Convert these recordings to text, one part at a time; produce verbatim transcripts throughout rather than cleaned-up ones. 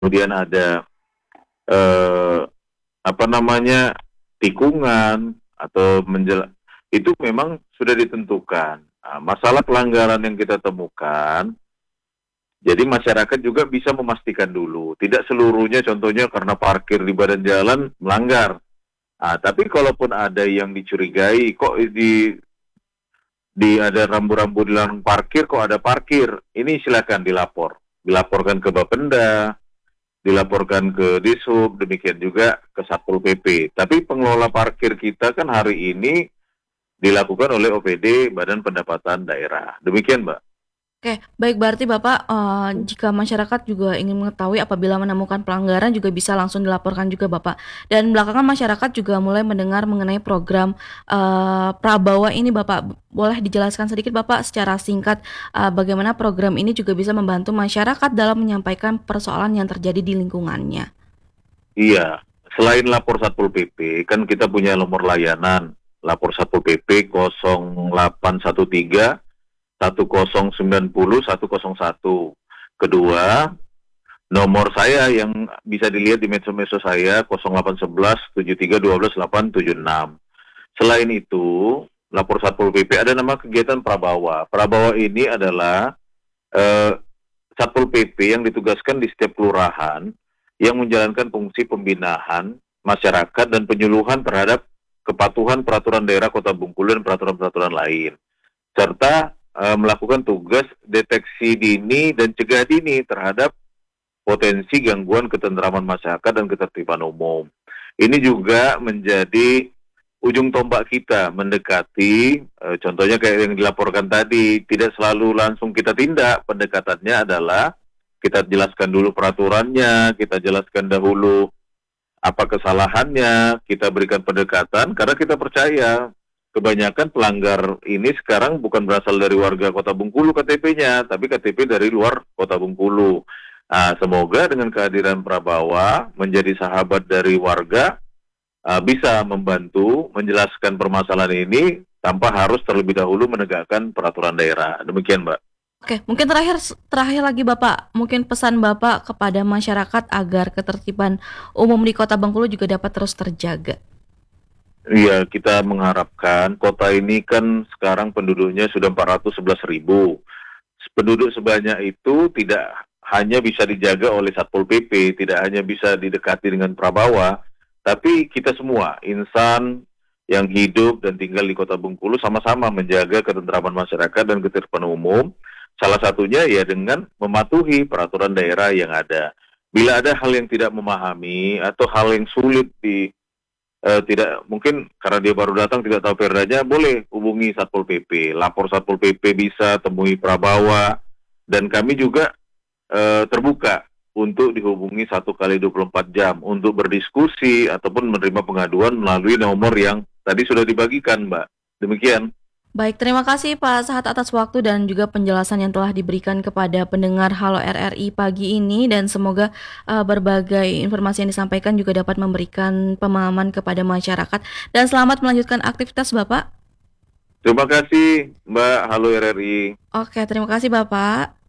kemudian ada eh, apa namanya tikungan atau menjel itu memang sudah ditentukan. Nah, masalah pelanggaran yang kita temukan, jadi masyarakat juga bisa memastikan dulu, tidak seluruhnya contohnya karena parkir di badan jalan melanggar. Ah, tapi kalaupun ada yang dicurigai, kok di di ada rambu-rambu di lahan parkir, kok ada parkir, ini silakan dilapor, dilaporkan ke Bapenda, dilaporkan ke Dishub, demikian juga ke Satpol P P. Tapi pengelola parkir kita kan hari ini dilakukan oleh O P D Badan Pendapatan Daerah. Demikian, Mbak. Oke, baik berarti Bapak, eh, jika masyarakat juga ingin mengetahui apabila menemukan pelanggaran juga bisa langsung dilaporkan juga Bapak. Dan belakangan masyarakat juga mulai mendengar mengenai program eh, Prabawa ini Bapak. Boleh dijelaskan sedikit Bapak secara singkat eh, bagaimana program ini juga bisa membantu masyarakat dalam menyampaikan persoalan yang terjadi di lingkungannya. Iya, selain lapor Satpol P P, kan kita punya nomor layanan, lapor Satpol P P nol delapan satu tiga satu nol sembilan nol satu nol satu. Kedua, nomor saya yang bisa dilihat di medsos-medsos saya nol delapan satu satu tujuh tiga satu dua delapan tujuh enam. Selain itu, lapor Satpol P P ada nama kegiatan Prabawa. Prabawa ini adalah eh, Satpol P P yang ditugaskan di setiap kelurahan yang menjalankan fungsi pembinaan masyarakat dan penyuluhan terhadap kepatuhan peraturan daerah Kota Bengkulu dan peraturan-peraturan lain, serta e, melakukan tugas deteksi dini dan cegah dini terhadap potensi gangguan ketentraman masyarakat dan ketertiban umum. Ini juga menjadi ujung tombak kita mendekati, e, contohnya kayak yang dilaporkan tadi, tidak selalu langsung kita tindak. Pendekatannya adalah kita jelaskan dulu peraturannya, kita jelaskan dahulu apa kesalahannya, kita berikan pendekatan, karena kita percaya kebanyakan pelanggar ini sekarang bukan berasal dari warga Kota Bengkulu K T P-nya, tapi K T P dari luar Kota Bengkulu. Nah, semoga dengan kehadiran Prabawa menjadi sahabat dari warga, uh, bisa membantu menjelaskan permasalahan ini tanpa harus terlebih dahulu menegakkan peraturan daerah. Demikian, Mbak. Oke, mungkin terakhir terakhir lagi Bapak, mungkin pesan Bapak kepada masyarakat agar ketertiban umum di Kota Bengkulu juga dapat terus terjaga. Iya, kita mengharapkan kota ini kan sekarang penduduknya sudah empat ratus sebelas ribu. Penduduk sebanyak itu tidak hanya bisa dijaga oleh Satpol P P, tidak hanya bisa didekati dengan Prabawa, tapi kita semua, insan yang hidup dan tinggal di Kota Bengkulu sama-sama menjaga ketentraman masyarakat dan ketertiban umum. Salah satunya ya dengan mematuhi peraturan daerah yang ada. Bila ada hal yang tidak memahami atau hal yang sulit di eh, tidak mungkin karena dia baru datang tidak tahu perdanya, boleh hubungi Satpol P P, lapor Satpol P P bisa, temui Prabawa, dan kami juga eh, terbuka untuk dihubungi satu kali dua puluh empat jam untuk berdiskusi ataupun menerima pengaduan melalui nomor yang tadi sudah dibagikan, Mbak. Demikian. Baik, terima kasih Pak Sahat atas waktu dan juga penjelasan yang telah diberikan kepada pendengar Halo R R I pagi ini, dan semoga uh, berbagai informasi yang disampaikan juga dapat memberikan pemahaman kepada masyarakat, dan selamat melanjutkan aktivitas Bapak. Terima kasih, Mbak. Halo R R I. Oke, terima kasih Bapak.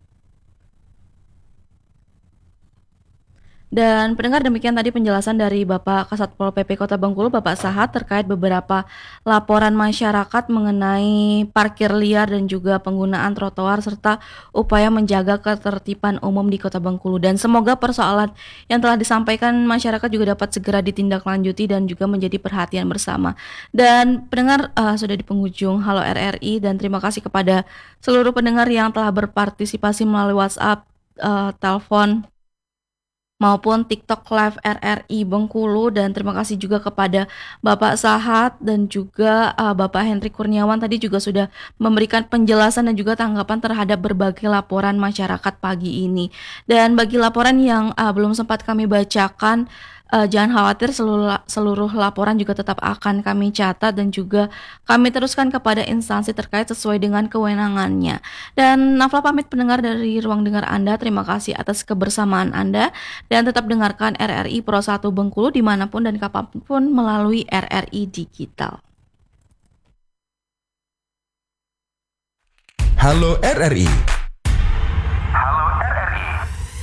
Dan pendengar, demikian tadi penjelasan dari Bapak Kasatpol P P Kota Bengkulu, Bapak Sahat, terkait beberapa laporan masyarakat mengenai parkir liar dan juga penggunaan trotoar serta upaya menjaga ketertiban umum di Kota Bengkulu. Dan semoga persoalan yang telah disampaikan masyarakat juga dapat segera ditindaklanjuti dan juga menjadi perhatian bersama. Dan pendengar, uh, sudah di penghujung Halo R R I, dan terima kasih kepada seluruh pendengar yang telah berpartisipasi melalui WhatsApp, uh, telepon, maupun TikTok Live R R I Bengkulu, dan terima kasih juga kepada Bapak Sahat dan juga uh, Bapak Henry Kurniawan tadi juga sudah memberikan penjelasan dan juga tanggapan terhadap berbagai laporan masyarakat pagi ini. Dan bagi laporan yang uh, belum sempat kami bacakan, uh, jangan khawatir, seluruh, seluruh laporan juga tetap akan kami catat dan juga kami teruskan kepada instansi terkait sesuai dengan kewenangannya. Dan Nafla pamit pendengar dari ruang dengar Anda, terima kasih atas kebersamaan Anda. Dan tetap dengarkan R R I Pro satu Bengkulu dimanapun dan kapanpun melalui R R I Digital. Halo R R I,